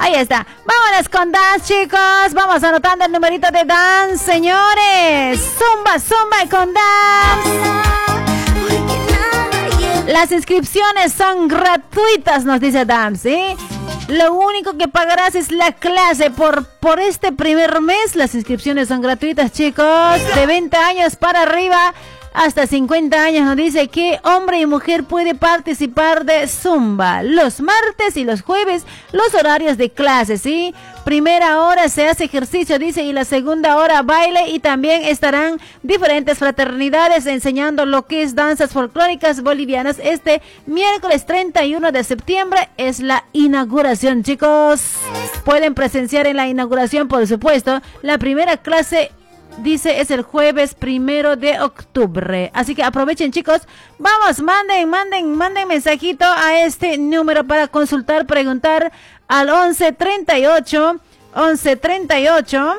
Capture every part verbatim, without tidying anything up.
Ahí está. Vámonos con dance, chicos. Vamos anotando el numerito de dance, señores. Zumba, zumba y con dance. Las inscripciones son gratuitas, nos dice Dams, ¿sí? Lo único que pagarás es la clase por, por este primer mes. Las inscripciones son gratuitas, chicos. De veinte años para arriba hasta cincuenta años, nos dice que hombre y mujer puede participar de Zumba. Los martes y los jueves, los horarios de clase, ¿sí? Primera hora se hace ejercicio, dice, y la segunda hora baile, y también estarán diferentes fraternidades enseñando lo que es danzas folclóricas bolivianas. Este miércoles treinta y uno de septiembre es la inauguración, chicos. Pueden presenciar en la inauguración, por supuesto. La primera clase, dice, es el jueves primero de octubre. Así que aprovechen, chicos. Vamos, manden, manden, manden mensajito a este número para consultar, preguntar al once treinta y ocho, once treinta y ocho,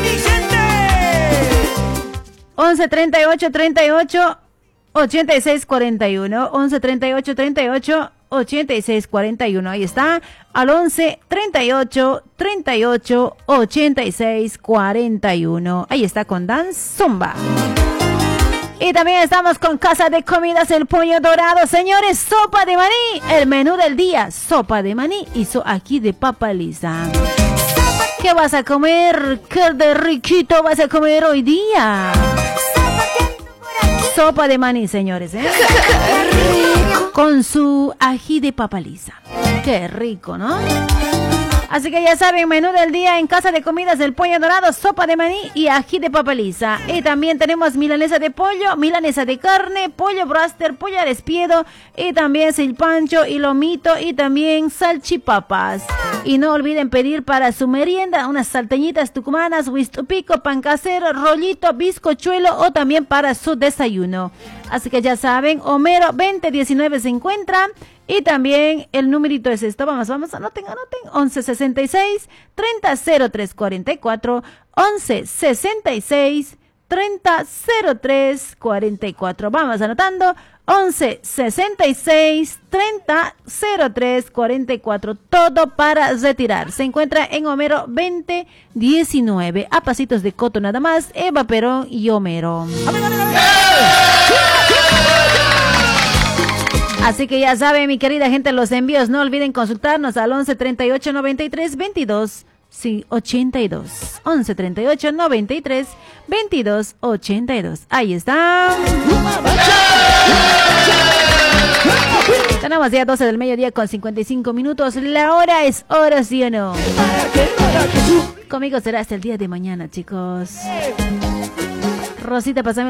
once treinta y ocho, treinta y ocho, ochenta y seis cuarenta y uno, once treinta y ocho, treinta y ocho, ochenta y seis cuarenta y uno. Ahí está, al once treinta y ocho, treinta y ocho, ochenta y seis cuarenta y uno. Ahí está con Dance Zumba. Y también estamos con Casa de Comidas El Puño Dorado, señores. Sopa de maní, el menú del día. Sopa de maní y su ají de papa lisa. ¿Qué vas a comer? ¿Qué de riquito vas a comer hoy día? Sopa de maní, señores, ¿eh? Con su ají de papa lisa. Qué rico, ¿no? Así que ya saben, menú del día en Casa de Comidas El Pollo Dorado, sopa de maní y ají de papa lisa. Y también tenemos milanesa de pollo, milanesa de carne, pollo braster, pollo al espiedo, y también silpancho y lomito, y también salchipapas. Y no olviden pedir para su merienda unas salteñitas tucumanas, huistupico, pan casero, rollito, bizcochuelo, o también para su desayuno. Así que ya saben, Homero veinte diecinueve se encuentra. Y también el numerito es esto. Vamos, vamos, anoten, anoten. once sesenta y seis, treinta cero tres cuarenta y cuatro. once sesenta y seis, treinta cero tres cuarenta y cuatro. Vamos anotando. once sesenta y seis, treinta cero tres cuarenta y cuatro. Todo para retirar. Se encuentra en Homero veinte diecinueve. A pasitos de Coto nada más. Eva Perón y Homero. Así que ya saben, mi querida gente, los envíos, no olviden consultarnos al once treinta y ocho noventa y tres veintidós ochenta y dos. once treinta y ocho noventa y tres veintidós ochenta y dos. Ahí está. Tenemos ya doce del mediodía con cincuenta y cinco minutos. La hora es hora, ¿sí o no? Conmigo será hasta el día de mañana, chicos. Rosita, pasame